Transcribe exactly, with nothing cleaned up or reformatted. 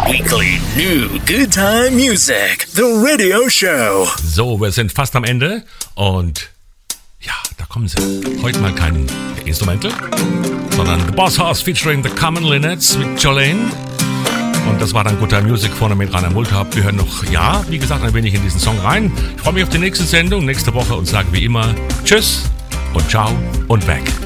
Weekly New Good Time Music, the radio show. So, wir sind fast am Ende und ja, da kommen sie. Heute mal kein Instrumental, sondern The Boss Hoss featuring The Common Linnets mit Jolene. Und das war dann Good Time Music vorne mit Rainer Multhaupt. Wir hören noch, ja, wie gesagt, ein wenig in diesen Song rein. Ich freue mich auf die nächste Sendung nächste Woche und sage wie immer Tschüss und Ciao und weg.